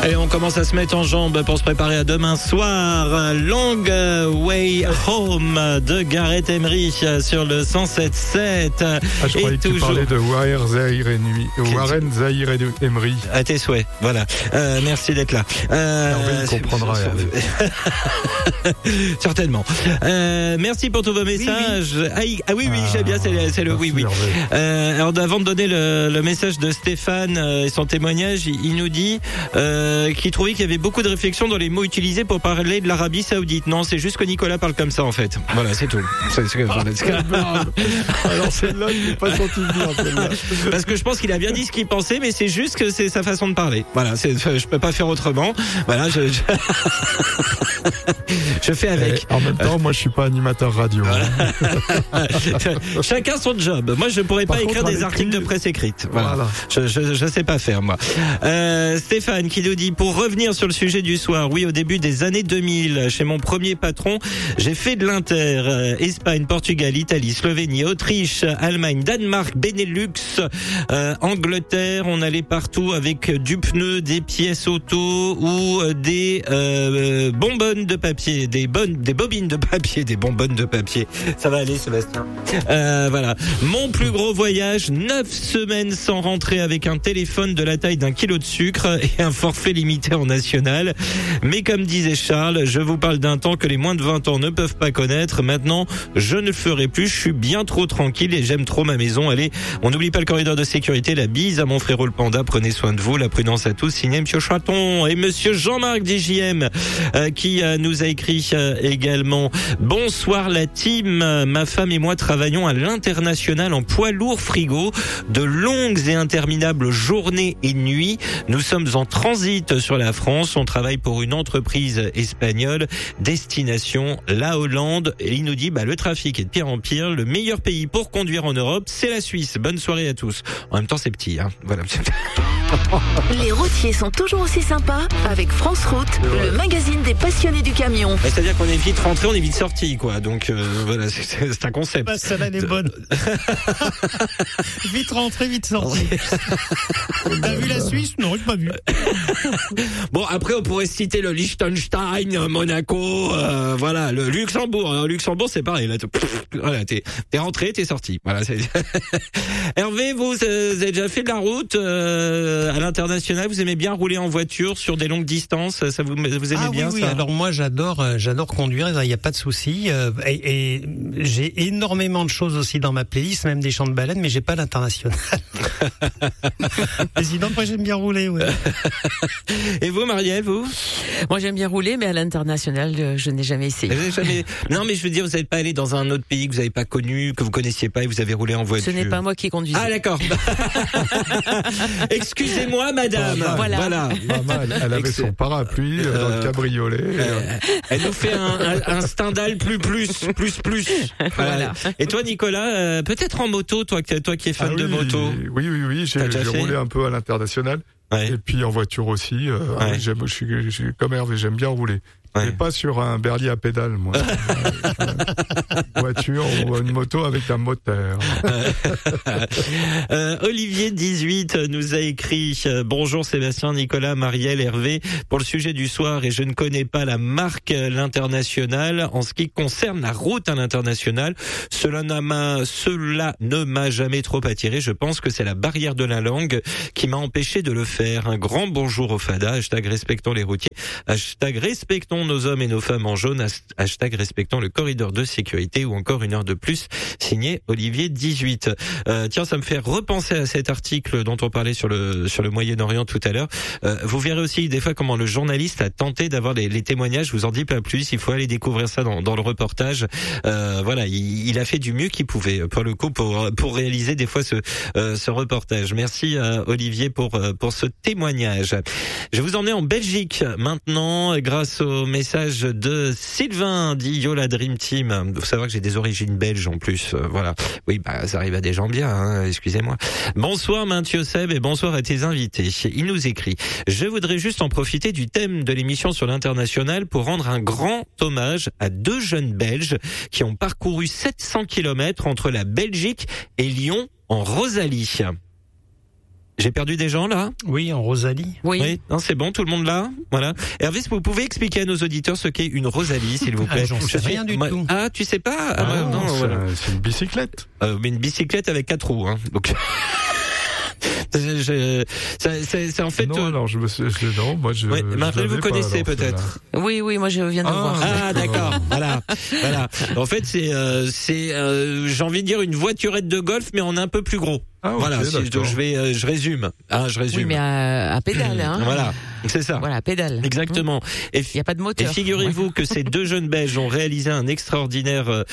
Allez, on commence à se mettre en jambes pour se préparer à demain soir. Long Way Home de Gareth Emery sur le 107.7. Je croyais que tu parlais de Warren Zahir Emery. À tes souhaits, voilà. Merci d'être là. Hervé comprendra. Certainement. Merci pour tous vos messages. Oui. Ah oui, j'aime bien, c'est le oui. Alors avant de donner le message de Stéphane et son témoignage, il nous dit qu'il trouvait qu'il y avait beaucoup de réflexions dans les mots utilisés pour parler de l'Arabie Saoudite. Non, c'est juste que Nicolas parle comme ça en fait. Voilà, c'est tout. Alors celle-là, je n'ai pas senti venir celle-là. Parce que je pense qu'il a bien dit ce qu'il pensait, mais c'est juste que c'est sa façon de parler. Voilà, je peux pas faire autrement. Voilà, je fais avec. En même temps, moi je suis pas animateur radio. Voilà. Chacun son job. Moi je pourrais pas écrire des articles de presse écrite. Voilà. Je sais pas faire moi. Stéphane qui nous dit, pour revenir sur le sujet du soir, oui, au début des années 2000, chez mon premier patron, j'ai fait de l'Inter, Espagne, Portugal, Italie, Slovénie, Autriche, Allemagne, Danemark, Benelux, Angleterre. On allait partout avec du pneu, des pièces auto ou des bonbonnes de papier, des bobines de papier, des bonbonnes de papier. Ça va aller, Sébastien. Voilà. Mon plus gros voyage, 9 semaines sans rentrer avec un téléphone de la taille d'un kilo de sucre et un forfait limité en national. Mais comme disait Charles, je vous parle d'un temps que les moins de 20 ans ne peuvent pas connaître. Maintenant, je ne le ferai plus. Je suis bien trop tranquille et j'aime trop ma maison. Allez, on n'oublie pas le corridor de sécurité. La bise à mon frérot le panda. Prenez soin de vous. La prudence à tous. Signé Monsieur Chaton et Monsieur Jean-Marc DJM qui nous a écrit également. Bonsoir la team. Ma femme et moi travaillons à l'international en poids lourd frigo. De longues et interminables journées et nuits. Nous sommes en transit sur la France. On travaille pour une entreprise espagnole. Destination la Hollande. Et il nous dit, le trafic est de pire en pire. Le meilleur pays pour conduire en Europe, c'est la Suisse. Bonne soirée à tous. En même temps, c'est petit, hein. Voilà. Les routiers sont toujours aussi sympas avec France Route, le magazine des passionnés du camion. C'est-à-dire qu'on est vite rentré, on est vite sorti, quoi. Donc voilà, c'est un concept. Celle-là, elle est bonne. Vite rentré, vite sorti. T'as vu la Suisse? Non, j'ai pas vu. Bon, après, on pourrait citer le Liechtenstein, Monaco, voilà, le Luxembourg. Alors, Luxembourg, c'est pareil. Là, voilà, t'es rentré, t'es sorti. Voilà. Hervé, vous avez déjà fait de la route à l'international? Vous aimez bien rouler en voiture sur des longues distances? Ça vous aimez bien oui, ça? Alors moi, j'adore conduire. Il n'y a pas de souci. Et j'ai énormément de choses aussi dans ma playlist, même des chants de baleine, mais j'ai pas l'international. Président, moi j'aime bien rouler. Ouais. Et vous, Marielle, vous? Moi, j'aime bien rouler, mais à l'international, je n'ai jamais essayé. Non, mais je veux dire, vous n'êtes pas allé dans un autre pays que vous n'avez pas connu, que vous connaissiez pas, et vous avez roulé en voiture. Ce n'est pas moi qui conduisais. Ah, d'accord. Excusez-moi, madame. Voilà. Maman, elle avait son parapluie dans le cabriolet. Elle nous fait un Stendhal plus. Voilà. Et toi, Nicolas, peut-être en moto, toi qui es fan de moto. Oui, j'ai roulé un peu à l'international. Ouais. Et puis en voiture aussi. Je suis comme Hervé, j'aime bien rouler. Ouais. Mais pas sur un berlier à pédales, moi. Une voiture ou une moto avec un moteur. Olivier 18 nous a écrit bonjour Sébastien, Nicolas, Marielle, Hervé. Pour le sujet du soir, et je ne connais pas la marque l'international. En ce qui concerne la route à l'international, cela ne m'a jamais trop attiré. Je pense que c'est la barrière de la langue qui m'a empêché de le faire. Un grand bonjour au FADA. #respectons les routiers. #respectons nos hommes et nos femmes en jaune. #respectons le corridor de sécurité, ou encore une heure de plus, signé Olivier 18. Tiens, ça me fait repenser à cet article dont on parlait sur le Moyen-Orient tout à l'heure. Vous verrez aussi des fois comment le journaliste a tenté d'avoir les témoignages. Je vous en dis pas plus, il faut aller découvrir ça dans le reportage. Voilà, il a fait du mieux qu'il pouvait pour le coup pour réaliser des fois ce reportage. Merci à Olivier pour ce témoignage. Je vous emmener en Belgique maintenant grâce au message de Sylvain, dit Yola Dream Team. Faut savoir que j'ai des origines belges en plus. Voilà. Oui, ça arrive à des gens bien, hein, excusez-moi. Bonsoir Mathieu Seb et bonsoir à tes invités. Il nous écrit: je voudrais juste en profiter du thème de l'émission sur l'international pour rendre un grand hommage à 2 jeunes Belges qui ont parcouru 700 km entre la Belgique et Lyon en Rosalie. J'ai perdu des gens là? Oui, en Rosalie. Oui. Non, c'est bon, tout le monde là? Voilà. Hervé, est-ce que vous pouvez expliquer à nos auditeurs ce qu'est une Rosalie, s'il vous plaît? J'en sais rien du tout. Ah, tu sais pas? Non, c'est une bicyclette. Mais une bicyclette avec 4 roues, hein. Donc. C'est en fait. Non, alors moi je. Ouais, Marcel, vous connaissez peut-être. Oui, moi je viens de voir. Ah, d'accord. Voilà. En fait, c'est j'ai envie de dire une voiturette de golf, mais en un peu plus gros. Ah, okay, voilà. Je résume. Oui, mais à pédale, hein. Voilà. C'est ça. Voilà, pédale. Exactement. Et il y a pas de moteur. Et figurez-vous que ces deux jeunes Belges ont réalisé un extraordinaire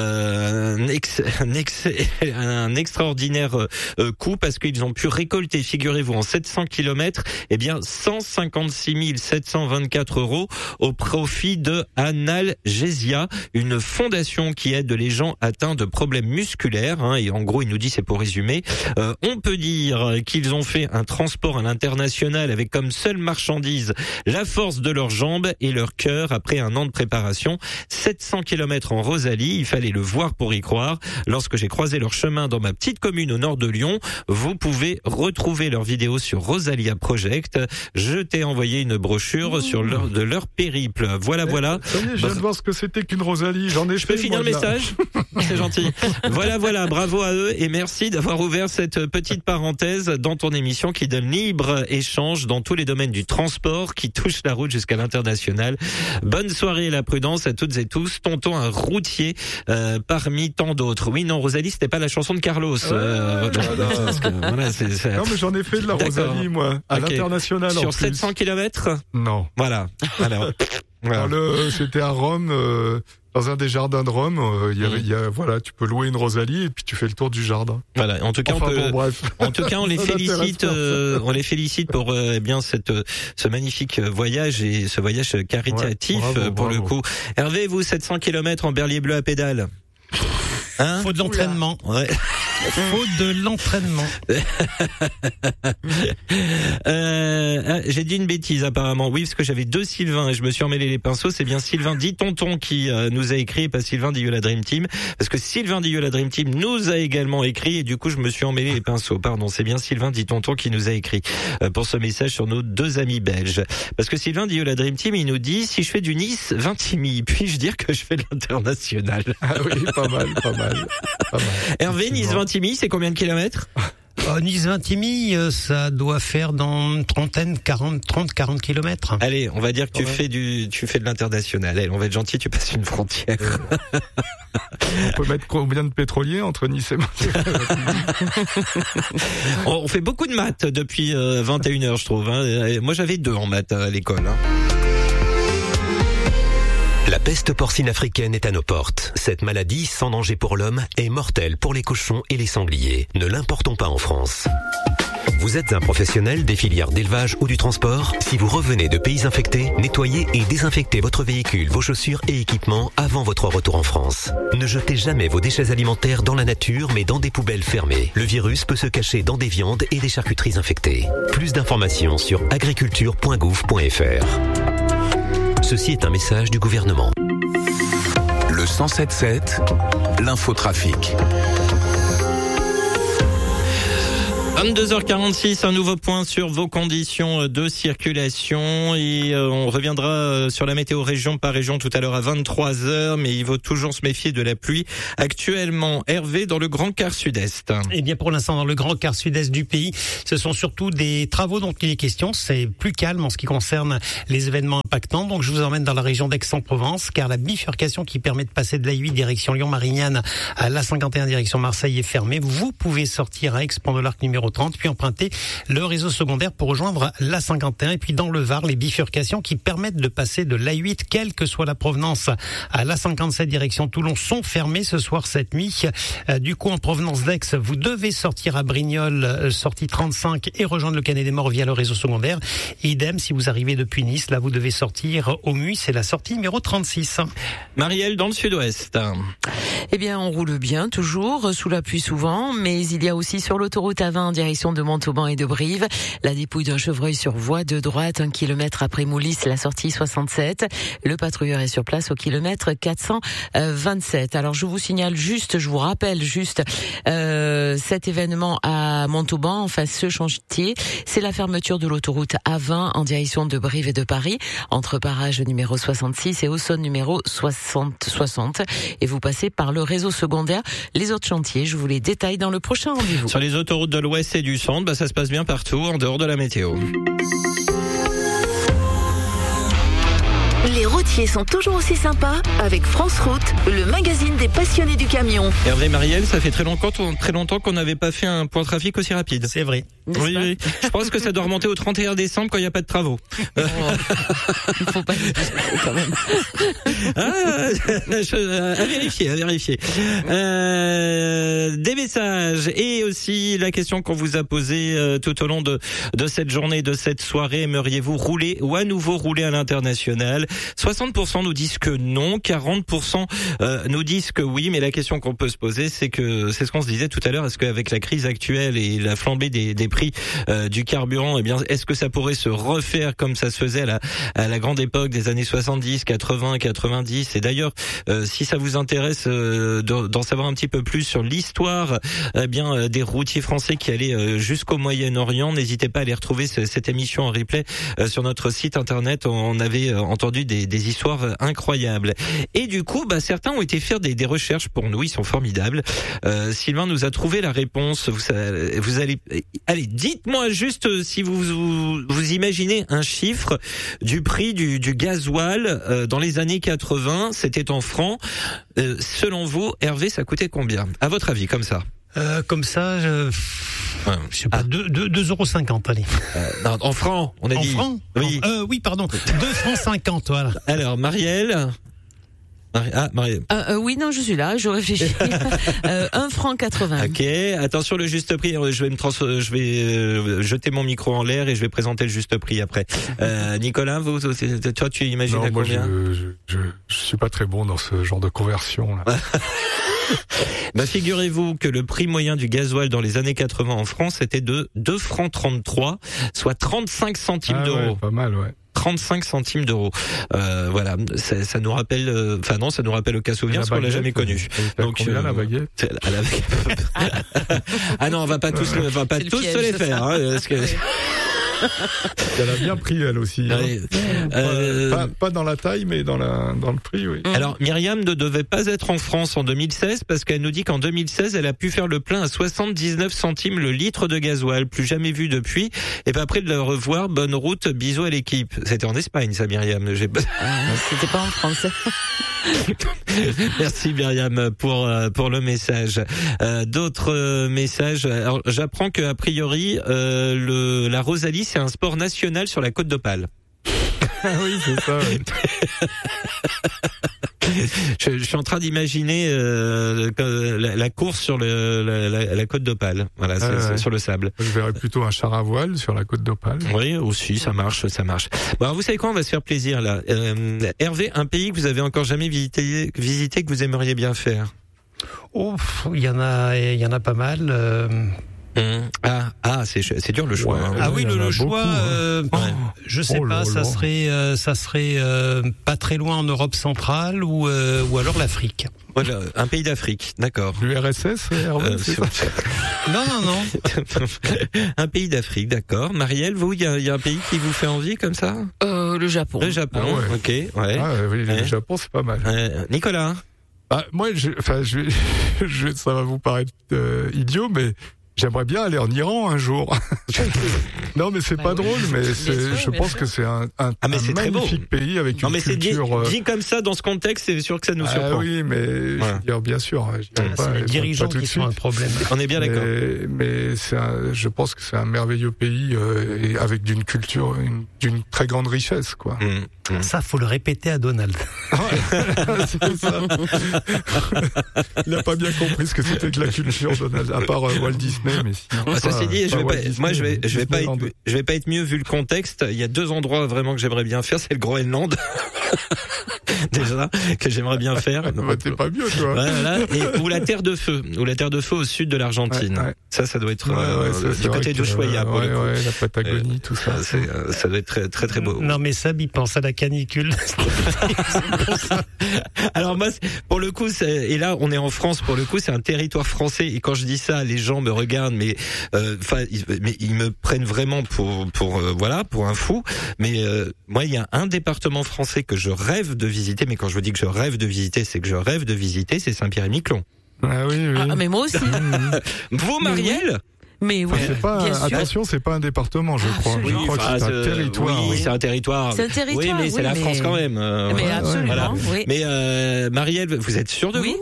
coup parce qu'ils ont pu récolter, figurez-vous, en 700 km, 156 724 € au profit de Analgesia, une fondation qui aide les gens atteints de problèmes musculaires, hein, et en gros, il nous dit, c'est pour résumer, on peut dire qu'ils ont fait un transport à l'international avec comme seule marchandise la force de leurs jambes et leur cœur après un an de préparation. 700 km en Rosalie, il fallait le voir pour y croire. Lorsque j'ai croisé leur chemin dans ma petite commune au nord de Lyon, vous pouvez retrouver leurs vidéos sur Rosalia Project. Je t'ai envoyé une brochure sur leur périple. Voilà. Ça y est, je viens de voir ce que c'était qu'une Rosalie. Je peux finir le message? C'est gentil. Voilà. Bravo à eux et merci d'avoir ouvert cette petite parenthèse dans ton émission qui donne libre échange dans tous les domaines du transport qui touche la route jusqu'à l'international. Bonne soirée et la prudence à toutes et tous. Tonton, un routier parmi tant d'autres. Oui, non, Rosalie, c'était pas la chanson de Carlos. Non, mais j'en ai fait de la Rosalie, moi, à l'international. Sur 700 km? Non. Voilà. Alors, c'était à Rome, dans un des jardins de Rome, tu peux louer une Rosalie et puis tu fais le tour du jardin. Voilà. En tout cas, on les félicite, pour ce magnifique voyage et ce voyage caritatif pour le coup. Hervé, vous 700 km en berlier bleu à pédale. Hein? Faut de l'entraînement. Ouais. Faut de l'entraînement. J'ai dit une bêtise apparemment. Oui, parce que j'avais 2 Sylvain et je me suis emmêlé les pinceaux. C'est bien Sylvain dit Tonton qui nous a écrit et pas Sylvain dit la Dream Team. Parce que Sylvain dit la Dream Team nous a également écrit et du coup je me suis emmêlé les pinceaux. Pardon, c'est bien Sylvain dit Tonton qui nous a écrit pour ce message sur nos 2 amis belges. Parce que Sylvain dit la Dream Team, il nous dit si je fais du Nice-Vintimille, puis-je dire que je fais de l'international? Ah oui, pas mal. Hervé, Nice-Vintimille, c'est combien de kilomètres? Nice-Vintimille, ça doit faire dans 30-40 kilomètres. Allez, on va dire que tu fais de l'international. Allez, on va être gentil, tu passes une frontière. On peut mettre combien de pétroliers entre Nice et On fait beaucoup de maths depuis 21h, je trouve. Hein. Moi, j'avais 2 en maths à l'école. Hein. La peste porcine africaine est à nos portes. Cette maladie, sans danger pour l'homme, est mortelle pour les cochons et les sangliers. Ne l'importons pas en France. Vous êtes un professionnel des filières d'élevage ou du transport? Si vous revenez de pays infectés, nettoyez et désinfectez votre véhicule, vos chaussures et équipements avant votre retour en France. Ne jetez jamais vos déchets alimentaires dans la nature, mais dans des poubelles fermées. Le virus peut se cacher dans des viandes et des charcuteries infectées. Plus d'informations sur agriculture.gouv.fr. Ceci est un message du gouvernement. Le 107.7, l'infotrafic. 22h46, un nouveau point sur vos conditions de circulation et on reviendra sur la météo région par région tout à l'heure à 23h, mais il faut toujours se méfier de la pluie. Actuellement, Hervé, dans le grand quart sud-est. Eh bien, pour l'instant, dans le grand quart sud-est du pays, ce sont surtout des travaux dont il est question. C'est plus calme en ce qui concerne les événements impactants. Donc, je vous emmène dans la région d'Aix-en-Provence, car la bifurcation qui permet de passer de l'A8 direction Lyon-Marignane à l'A51 direction Marseille est fermée. Vous pouvez sortir à Aix, Pont de l'Arc numéro 30, puis emprunter le réseau secondaire pour rejoindre l'A51. Et puis dans le Var, les bifurcations qui permettent de passer de l'A8, quelle que soit la provenance, à l'A57 direction Toulon sont fermées ce soir, cette nuit. Du coup, en provenance d'Aix, vous devez sortir à Brignoles, sortie 35, et rejoindre le Canet des Morts via le réseau secondaire. Idem, si vous arrivez depuis Nice, là vous devez sortir au Muy, c'est la sortie numéro 36. Marielle, dans le sud-ouest. Eh bien, on roule bien, toujours, sous la pluie souvent, mais il y a aussi sur l'autoroute A20 en direction de Montauban et de Brive, la dépouille d'un chevreuil sur voie de droite, 1 kilomètre après Moulis, la sortie 67. Le patrouilleur est sur place au kilomètre 427. Alors, je vous rappelle juste, cet événement à Montauban, enfin, ce chantier, c'est la fermeture de l'autoroute A20 en direction de Brive et de Paris, entre barrage numéro 66 et Auxonne numéro 60. Et vous passez par le réseau secondaire. Les autres chantiers, je vous les détaille dans le prochain rendez-vous. Sur les autoroutes de l'Ouest et du Centre, ça se passe bien partout, en dehors de la météo. Les routiers sont toujours aussi sympas avec France Route, le magazine des passionnés du camion. Hervé, Marielle, ça fait très longtemps qu'on n'avait pas fait un point trafic aussi rapide. C'est vrai. Oui. Je pense que ça doit remonter au 31 décembre quand il n'y a pas de travaux. Il ne faut pas quand même. À vérifier. Des messages et aussi la question qu'on vous a posée tout au long de cette journée, de cette soirée. Aimeriez-vous rouler ou à nouveau rouler à l'international? 60% nous disent que non, 40% nous disent que oui, mais la question qu'on peut se poser, c'est ce qu'on se disait tout à l'heure, est-ce qu'avec la crise actuelle et la flambée des prix du carburant, eh bien, est-ce que ça pourrait se refaire comme ça se faisait à la grande époque des années 70, 80, 90? Et d'ailleurs, si ça vous intéresse d'en savoir un petit peu plus sur l'histoire, eh bien, des routiers français qui allaient jusqu'au Moyen-Orient, n'hésitez pas à aller retrouver cette émission en replay sur notre site internet. On avait entendu des histoires incroyables. Et du coup, certains ont été faire des recherches pour nous. Ils sont formidables. Sylvain nous a trouvé la réponse. Vous allez, dites-moi juste si vous imaginez un chiffre du prix du gasoil dans les années 80. C'était en francs. Selon vous, Hervé, ça coûtait combien? À votre avis, comme ça? Comme ça, je sais pas, 2,50 €, allez. Non, en francs, on a dit. En francs? Oui. Oui, pardon. 2,50 francs, voilà. Alors, Marielle? Marielle. Oui, non, je suis là, je réfléchis. 1 franc 80. Ok, attention le juste prix. Je vais jeter mon micro en l'air et je vais présenter le juste prix après. Nicolas, toi, tu imagines à combien? Je suis pas très bon dans ce genre de conversion là. Figurez-vous que le prix moyen du gasoil dans les années 80 en France était de 2 francs 33, soit 35 centimes d'euros. Ouais, pas mal, ouais. 35 centimes d'euros. Voilà, ça nous rappelle, ça nous rappelle aucun souvenir parce qu'on l'a jamais connu. Donc la baguette. Non, on va pas tous se les faire. Parce que... Elle a bien pris elle aussi. Pas dans la taille, mais dans le prix, oui. Alors Myriam ne devait pas être en France en 2016 parce qu'elle nous dit qu'en 2016 elle a pu faire le plein à 79 centimes le litre de gasoil, plus jamais vu depuis. Et puis après de la revoir, bonne route, bisous à l'équipe. C'était en Espagne ça, Myriam. C'était pas en France. Merci Myriam pour le message. D'autres messages. Alors, j'apprends que a priori la Rosalie c'est un sport national sur la Côte d'Opale. Oui, c'est ça. Oui. Je suis en train d'imaginer la course sur la Côte d'Opale. Voilà, sur le sable. Je verrais plutôt un char à voile sur la Côte d'Opale. Oui, aussi, ça marche. Bon, alors, vous savez quoi, on va se faire plaisir là. Hervé, un pays que vous avez encore jamais visité que vous aimeriez bien faire. Oh, il y en a pas mal. C'est dur le choix. Ouais, ah oui, le choix. Je sais pas, ça serait pas très loin en Europe centrale ou alors l'Afrique. Voilà, un pays d'Afrique, d'accord. L'URSS, Hervé, Non. Un pays d'Afrique, d'accord. Marielle, vous, il y a un pays qui vous fait envie comme ça? Le Japon. Le Japon, ah ouais. Ok, ouais. Oui, le Japon, c'est pas mal. Nicolas? Moi, ça va vous paraître idiot, mais j'aimerais bien aller en Iran un jour. Non, mais c'est pas drôle, mais je pense que c'est un magnifique pays avec une culture. Dit comme ça, dans ce contexte, c'est sûr que ça nous surprend. Oui, mais je veux dire, bien sûr. C'est les dirigeants qui sont un problème. On est bien d'accord. Mais je pense que c'est un merveilleux pays et avec d'une culture, d'une très grande richesse, quoi. Ça, faut le répéter à Donald. C'est ça. Il n'a pas bien compris ce que c'était que la culture, Donald, à part Walt Disney. Mais sinon, ceci dit, je vais pas être mieux vu le contexte. Il y a 2 endroits vraiment que j'aimerais bien faire, c'est le Groenland. Déjà, que j'aimerais bien faire. T'es pas mieux, toi. Voilà. Ou la Terre de Feu au sud de l'Argentine. Ouais. Ça doit être du côté d'Ushuaia. La Patagonie, tout ça. Ça doit être très, très, très beau. Non, mais Seb, il pense à la canicule. Alors moi, pour le coup, et là, on est en France, pour le coup, c'est un territoire français. Et quand je dis ça, les gens me regardent, mais ils me prennent vraiment pour un fou. Mais moi, il y a un département français que je rêve de visiter. Mais quand je vous dis que je rêve de visiter, c'est que je rêve de visiter, c'est Saint-Pierre-et-Miquelon. Ah oui. Ah, mais moi aussi. Vous, Marielle? Mais oui, attention, c'est pas un département, je crois. Oui, je crois que c'est un territoire. Oui, c'est un territoire. Oui, mais c'est la France quand même. Mais absolument. Voilà. Oui. Mais Marielle, vous êtes sûre de vous?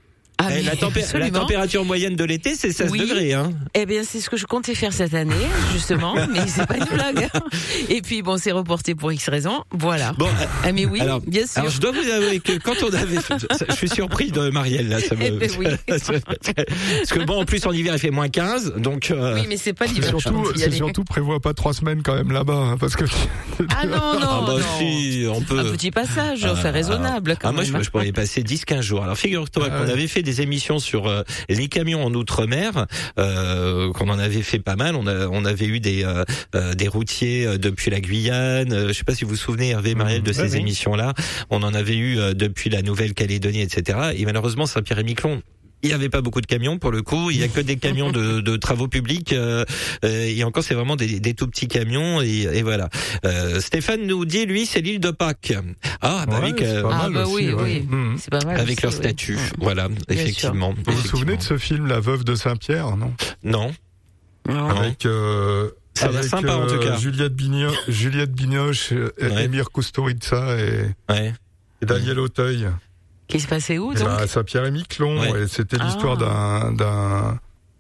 La température moyenne de l'été, c'est 16 degrés. Hein. Eh bien, c'est ce que je comptais faire cette année, justement, mais c'est pas une blague. Et puis, bon, c'est reporté pour X raisons. Voilà. Bon, mais oui, alors, bien sûr. Alors, je dois vous avouer que quand on avait... je suis surpris de Marielle, là. Ça me... oui. Parce que bon, en plus, en hiver, il fait moins 15, donc... Oui, mais c'est pas l'hiver. Surtout, prévois pas 3 semaines quand même là-bas, hein, parce que... Ah non. Si, on peut... Un petit passage, c'est raisonnable quand même. Moi, je pourrais y passer 10-15 jours. Alors, figure-toi qu'on avait fait des émissions sur les camions en outre-mer, qu'on en avait fait pas mal. On avait eu des routiers depuis la Guyane. Je sais pas si vous vous souvenez, Hervé, Marielle, de ces émissions-là. On en avait eu depuis la Nouvelle-Calédonie, etc. Et malheureusement, Saint-Pierre-et-Miquelon, il n'y avait pas beaucoup de camions pour le coup. Il y a que des camions de travaux publics. Et encore, c'est vraiment des tout petits camions. Et voilà. Stéphane nous dit, lui, c'est l'île de Pâques. Ah, bah oui. Oui. C'est pas mal. Avec leur statut. Voilà, bien effectivement. Vous vous souvenez de ce film, La Veuve de Saint-Pierre, non? Non. Avec ça a l'air sympa en tout cas. Juliette Binoche, Émir Kusturica et Daniel Auteuil. Qui se passait où, donc? À Saint-Pierre-et-Miquelon, et c'était l'histoire d'un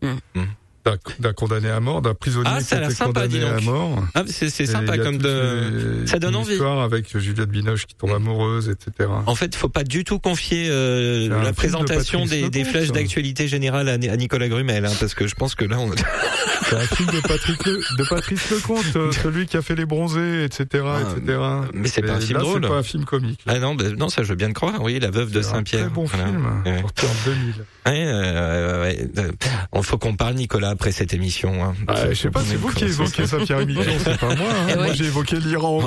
condamné à mort, d'un prisonnier qui était condamné à mort. Ah, c'est sympa comme ça donne envie. Histoire avec Juliette Binoche qui tombe amoureuse, etc. En fait, faut pas du tout confier la présentation des flashs d'actualité générale à Nicolas Grumel, hein, parce que je pense que là, c'est un film de Patrice Lecomte, celui qui a fait Les Bronzés, etc., etc. Mais c'est pas un film drôle. C'est pas un film comique. Ah non, ça je veux bien le croire. Oui, La Veuve de Saint-Pierre. C'est un très bon film, sorti en 2000. Il faut qu'on parle, Nicolas, après cette émission. Hein. Je sais pas, c'est vous qui évoquez Saint-Pierre-et-Miquelon, c'est pas moi. Hein. Moi, j'ai évoqué l'Iran.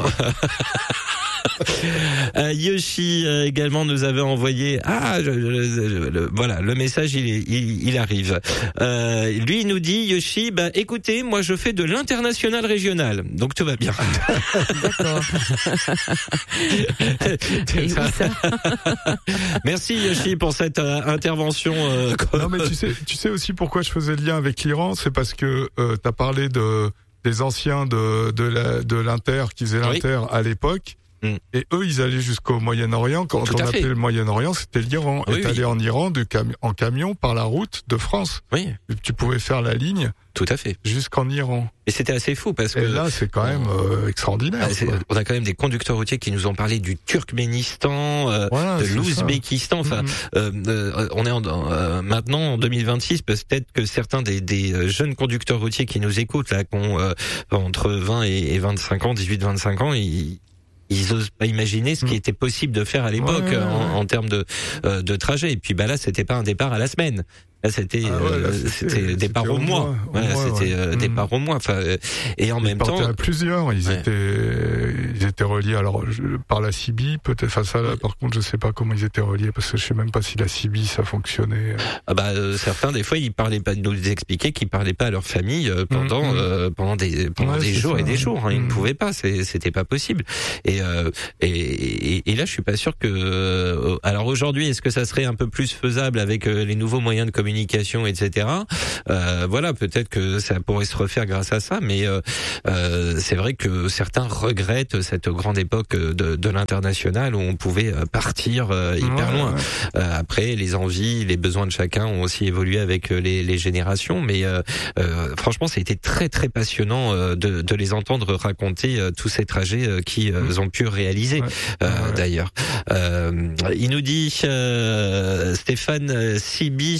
Yoshi également nous avait envoyé voilà, le message il arrive. Lui il nous dit, Yoshi, écoutez, moi je fais de l'international régional, donc tout va bien. D'accord. Et où ça? Merci Yoshi pour cette intervention. Non mais tu sais aussi pourquoi je faisais le lien avec l'Iran, c'est parce que t'as parlé des anciens de l'Inter qui faisaient l'Inter à l'époque. Et eux, ils allaient jusqu'au Moyen-Orient. Quand on appelait le Moyen-Orient, c'était l'Iran. Et t'allais en Iran en camion par la route de France. Oui. Et tu pouvais faire la ligne. Tout à fait. Jusqu'en Iran. Et c'était assez fou parce que... Et là, c'est quand même extraordinaire. On a quand même des conducteurs routiers qui nous ont parlé du Turkménistan, de l'Ouzbékistan. Enfin, on est maintenant en 2026. Peut-être que certains des jeunes conducteurs routiers qui nous écoutent, là, qui ont entre 20 et 25 ans, 18-25 ans, ils osent pas imaginer ce qui était possible de faire à l'époque en termes de trajet. Et puis là, c'était pas un départ à la semaine. Là, c'était départ au mois. C'était départ au mois. Enfin, et en même temps, à plusieurs. Ils étaient reliés. Alors par la CIBI, peut-être. Enfin ça, là, par contre, je sais pas comment ils étaient reliés parce que je sais même pas si la CIBI ça fonctionnait. Certains des fois, ils parlaient pas, nous expliquaient qu'ils parlaient pas à leur famille pendant des jours et des jours. Hein, ils ne pouvaient pas. C'était pas possible. Et là, je suis pas sûr que. Alors aujourd'hui, est-ce que ça serait un peu plus faisable avec les nouveaux moyens de communication, etc. Voilà, peut-être que ça pourrait se refaire grâce à ça, mais c'est vrai que certains regrettent cette grande époque de l'international où on pouvait partir hyper loin. Après, les envies, les besoins de chacun ont aussi évolué avec les générations, mais franchement, ça a été très très passionnant de les entendre raconter tous ces trajets qu'ils ont pu réaliser. D'ailleurs, il nous dit Stéphane Sibi.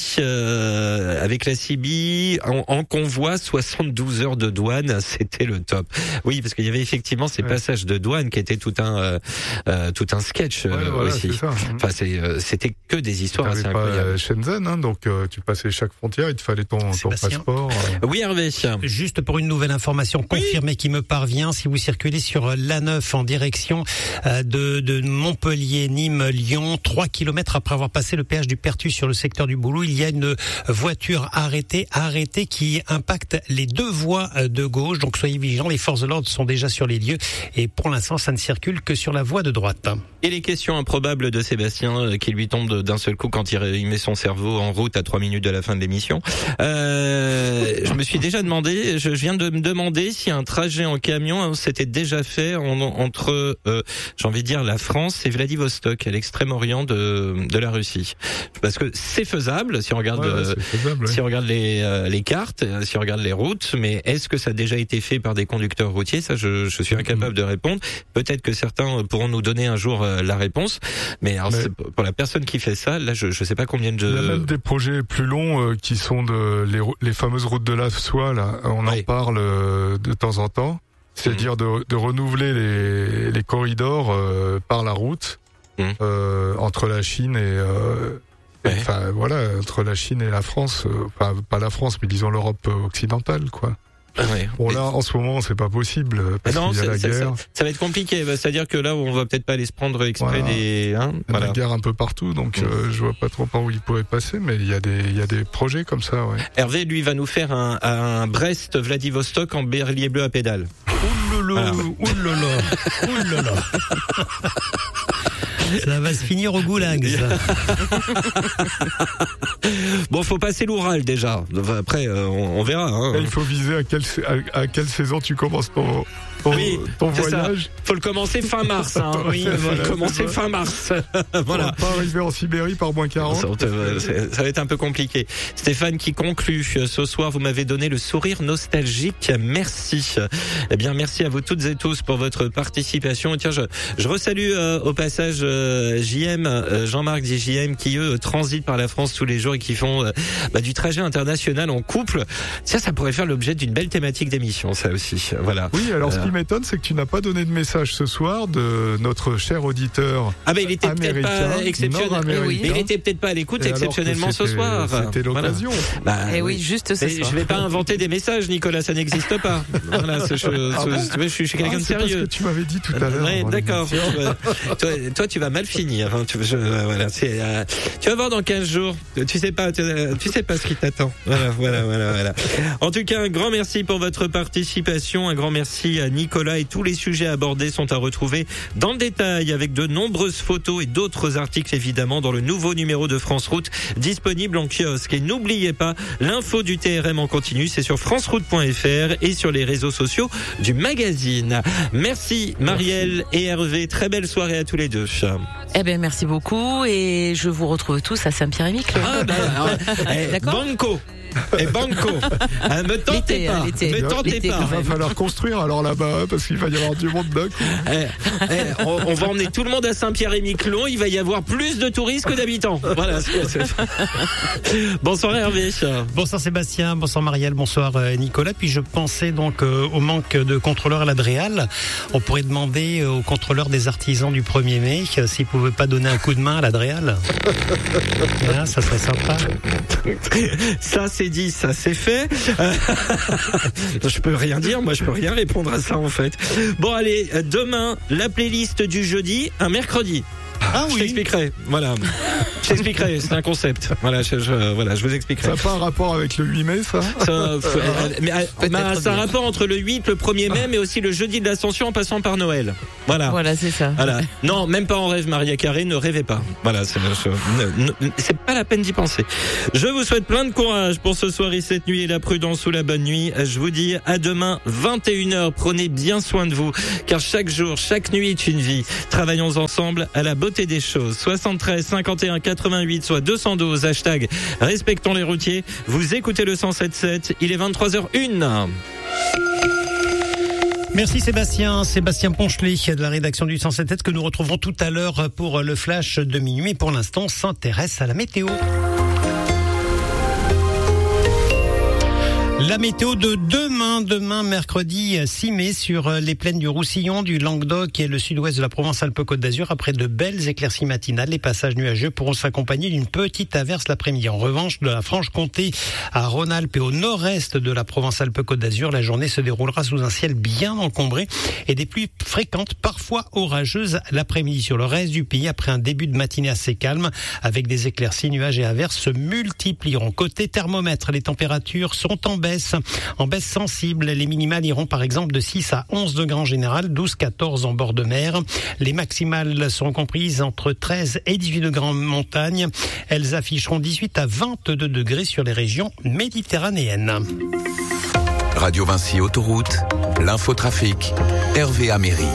avec la CIBI en convoi, 72 heures de douane, c'était le top. Oui, parce qu'il y avait effectivement ces passages de douane qui étaient tout un sketch aussi. C'est ça. Enfin, c'était que des histoires assez incroyables. Shenzhen, hein, donc tu passais chaque frontière, il te fallait ton passeport. Oui, Hervé. Juste pour une nouvelle information confirmée qui me parvient, si vous circulez sur l'A9 en direction de Montpellier, Nîmes, Lyon, 3 km après avoir passé le péage du Perthus sur le secteur du Boulou, il y a une voiture arrêtée qui impacte les deux voies de gauche. Donc soyez vigilants, les forces de l'ordre sont déjà sur les lieux et pour l'instant ça ne circule que sur la voie de droite. Et les questions improbables de Sébastien qui lui tombent d'un seul coup quand il met son cerveau en route à 3 minutes de la fin de l'émission. Je me suis déjà demandé, je viens de me demander si un trajet en camion s'était déjà fait entre, j'ai envie de dire, la France et Vladivostok, à l'extrême-orient de la Russie. Parce que c'est faisable si on regarde, si on regarde les cartes, si on regarde les routes, mais est-ce que ça a déjà été fait par des conducteurs routiers? Ça, je suis incapable de répondre. Peut-être que certains pourront nous donner un jour la réponse, mais alors pour la personne qui fait ça, là, je sais pas combien de... Il y a même des projets plus longs qui sont les fameuses routes de la soie, là. On en parle de temps en temps. C'est-à-dire de renouveler les corridors par la route entre la Chine et entre la Chine et la France, pas la France, mais disons l'Europe occidentale, quoi. Bon, là, en ce moment, c'est pas possible, parce qu'il y a la guerre. Ça va être compliqué, c'est-à-dire que là, on va peut-être pas aller se prendre exprès des... la guerre un peu partout, donc je vois pas trop par où il pourrait passer, mais il y a des projets comme ça, Hervé, lui, va nous faire un Brest-Vladivostok en bélier bleu à pédale. Oulala. Ça va se finir au goulag, ça. Bon, faut passer l'Oural déjà. Après, on verra. Hein. Il faut viser à quelle saison tu commences ton voyage. Faut le commencer fin mars. Hein. Oui, faut le commencer fin mars. Voilà. Pas arriver en Sibérie par moins 40. Ça va être un peu compliqué. Stéphane qui conclut. Ce soir, vous m'avez donné le sourire nostalgique. Merci. Eh bien, merci à vous toutes et tous pour votre participation. Et tiens, je resalue au passage JM, Jean-Marc dit JM, qui eux transitent par la France tous les jours et qui font du trajet international en couple. Ça pourrait faire l'objet d'une belle thématique d'émission, ça aussi. Voilà. Oui, alors ce qui m'étonne, c'est que tu n'as pas donné de message ce soir de notre cher auditeur. Ah ben il était peut-être pas exceptionnel. Oui. Il était peut-être pas à l'écoute exceptionnellement ce soir. C'était l'occasion. Voilà. Oui, juste ce soir. Je vais pas inventer des messages, Nicolas, ça n'existe pas. Voilà, je suis quelqu'un de sérieux. C'est ce que tu m'avais dit tout à l'heure. Ouais, d'accord. Toi, tu vas mal finir. Hein. Tu vas voir dans 15 jours. Tu sais pas ce qui t'attend. Voilà. En tout cas, un grand merci pour votre participation. Un grand merci à Nicolas, et tous les sujets abordés sont à retrouver dans le détail avec de nombreuses photos et d'autres articles évidemment dans le nouveau numéro de France Route disponible en kiosque. Et n'oubliez pas, l'info du TRM en continu, c'est sur franceroute.fr et sur les réseaux sociaux du magazine. Merci Marielle et Hervé, très belle soirée à tous les deux. Eh ben merci beaucoup et je vous retrouve tous à Saint-Pierre-et-Miquelon. D'accord. Banco. Me tentez pas. Il va falloir construire alors là-bas, parce qu'il va y avoir du monde d'un coup. On va emmener tout le monde à Saint-Pierre-et-Miquelon. Il va y avoir plus de touristes que d'habitants. Voilà. Bonsoir Hervé. Bonsoir Sébastien. Bonsoir Marielle. Bonsoir Nicolas. Puis je pensais donc au manque de contrôleurs à la Dréal. On pourrait demander aux contrôleurs des artisans du 1er mai s'ils pouvaient pas donner un coup de main à la Dréal. Ça serait sympa. Ça c'est dit, ça c'est fait. Je peux rien dire, moi je peux rien répondre à ça en fait. Bon allez, demain la playlist du jeudi, un mercredi. Ah oui. Je t'expliquerai. Voilà. Je t'expliquerai. C'est un concept. Voilà. Je vous expliquerai. Ça n'a pas un rapport avec le 8 mai, ça? Ça a un rapport entre le 8, le 1er mai, mais aussi le jeudi de l'Ascension en passant par Noël. Voilà. Voilà, c'est ça. Voilà. Non, même pas en rêve, Maria Carré, ne rêvez pas. Voilà. C'est pas la peine d'y penser. Je vous souhaite plein de courage pour ce soir et cette nuit et la prudence ou la bonne nuit. Je vous dis à demain, 21h. Prenez bien soin de vous, car chaque jour, chaque nuit est une vie. Travaillons ensemble à la beauté des choses. 73 51 88 soit 212 hashtag respectons les routiers. Vous écoutez le 107.7. Il est 23h01. Merci Sébastien Ponchelet de la rédaction du 107.7 que nous retrouverons tout à l'heure pour le flash de minuit. Pour l'instant, on s'intéresse à la météo. La météo de demain mercredi 6 mai sur les plaines du Roussillon, du Languedoc et le sud-ouest de la Provence-Alpes-Côte d'Azur. Après de belles éclaircies matinales, les passages nuageux pourront s'accompagner d'une petite averse l'après-midi. En revanche, de la Franche-Comté à Rhône-Alpes et au nord-est de la Provence-Alpes-Côte d'Azur, la journée se déroulera sous un ciel bien encombré et des pluies fréquentes, parfois orageuses l'après-midi. Sur le reste du pays, après un début de matinée assez calme, avec des éclaircies, nuages et averses se multiplieront. Côté thermomètre, les températures sont en baisse sensible. Les minimales iront par exemple de 6 à 11 degrés en général, 12-14 en bord de mer. Les maximales seront comprises entre 13 et 18 degrés en montagne. Elles afficheront 18 à 22 degrés sur les régions méditerranéennes. Radio Vinci Autoroute, l'infotrafic, Hervé Améry.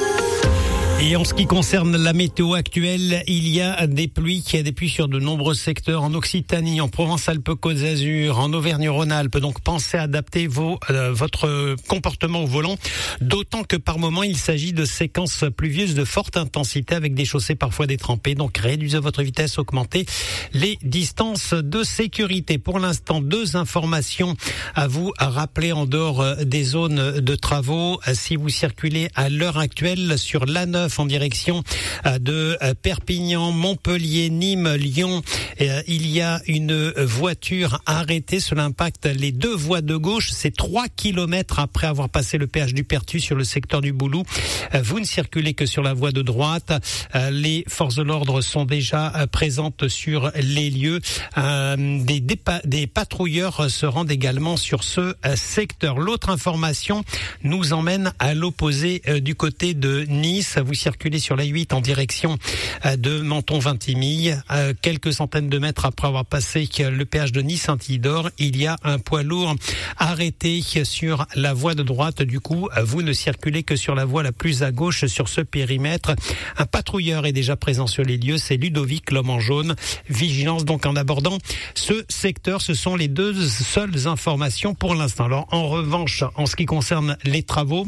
Et en ce qui concerne la météo actuelle, il y a des pluies sur de nombreux secteurs en Occitanie, en Provence-Alpes-Côte d'Azur, en Auvergne-Rhône-Alpes. Donc pensez à adapter votre comportement au volant, d'autant que par moment il s'agit de séquences pluvieuses de forte intensité avec des chaussées parfois détrempées. Donc réduisez votre vitesse, augmentez les distances de sécurité. Pour l'instant, 2 informations à vous rappeler en dehors des zones de travaux. Si vous circulez à l'heure actuelle sur l'A9 en direction de Perpignan, Montpellier, Nîmes, Lyon, il y a une voiture arrêtée. Cela impacte les 2 voies de gauche. C'est 3 kilomètres après avoir passé le péage du Perthus sur le secteur du Boulou. Vous ne circulez que sur la voie de droite. Les forces de l'ordre sont déjà présentes sur les lieux. Des patrouilleurs se rendent également sur ce secteur. L'autre information nous emmène à l'opposé du côté de Nice. Vous circulez sur la 8 en direction de Menton-Vintimille. Quelques centaines de mètres après avoir passé le péage de Nice-Saint-Isidore, il y a un poids lourd arrêté sur la voie de droite. Du coup, vous ne circulez que sur la voie la plus à gauche sur ce périmètre. Un patrouilleur est déjà présent sur les lieux. C'est Ludovic, l'homme en jaune. Vigilance donc en abordant ce secteur. Ce sont les 2 seules informations pour l'instant. Alors, en revanche, en ce qui concerne les travaux,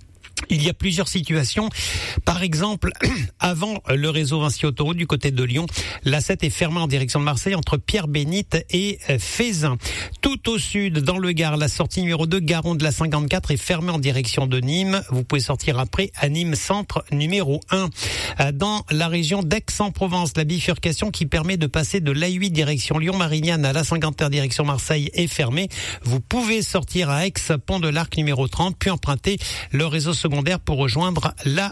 il y a plusieurs situations. Par exemple, avant le réseau Vinci Autoroute du côté de Lyon, l'A7 est fermée en direction de Marseille entre Pierre-Bénite et Fézin. Tout au sud, dans le Gard, la sortie numéro 2 Garon de la 54 est fermée en direction de Nîmes. Vous pouvez sortir après à Nîmes centre numéro 1. Dans la région d'Aix-en-Provence, la bifurcation qui permet de passer de l'A8 direction Lyon-Marignane à la 51 direction Marseille est fermée. Vous pouvez sortir à Aix, pont de l'Arc numéro 30, puis emprunter le réseau secondaire pour rejoindre la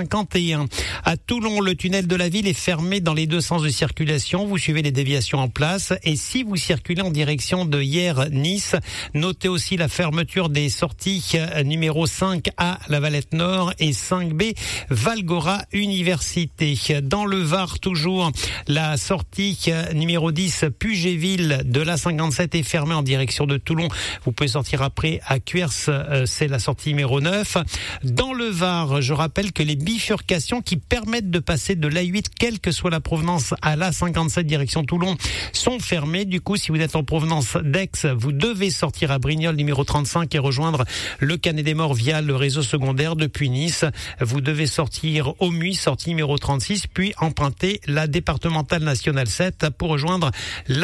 51. À Toulon, le tunnel de la ville est fermé dans les 2 sens de circulation. Vous suivez les déviations en place. Et si vous circulez en direction de Hyères-Nice, notez aussi la fermeture des sorties numéro 5 à la Valette Nord et 5B Valgora Université. Dans le Var, toujours, la sortie numéro 10 Puget-Ville de la 57 est fermée en direction de Toulon. Vous pouvez sortir après à Cuers, c'est la sortie numéro 9. Dans le Var, je rappelle que les bifurcations qui permettent de passer de l'A8, quelle que soit la provenance, à l'A57 direction Toulon, sont fermées. Du coup, si vous êtes en provenance d'Aix, vous devez sortir à Brignoles numéro 35 et rejoindre le Canet des Morts via le réseau secondaire. Depuis Nice, vous devez sortir au Muy, sortie numéro 36, puis emprunter la départementale nationale 7 pour rejoindre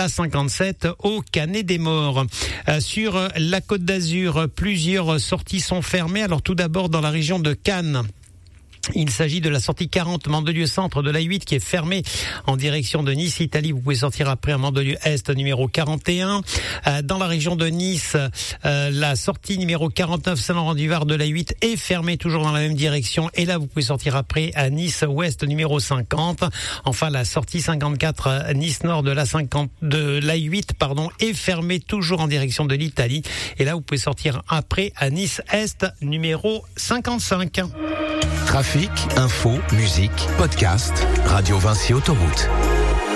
l'A57 au Canet des Morts. Sur la Côte d'Azur, plusieurs sorties sont fermées. Alors tout d'abord dans la région de Cannes. Il s'agit de la sortie 40 Mandelieu-Centre de l'A8 qui est fermée en direction de Nice, Italie. Vous pouvez sortir après à Mandelieu-Est numéro 41. Dans la région de Nice, la sortie numéro 49 Saint-Laurent-du-Var de l'A8 est fermée toujours dans la même direction. Et là, vous pouvez sortir après à Nice-Ouest numéro 50. Enfin, la sortie 54 Nice-Nord de l'A8 est fermée toujours en direction de l'Italie. Et là, vous pouvez sortir après à Nice-Est numéro 55. Trafic, info, musique, podcast, Radio Vinci Autoroute.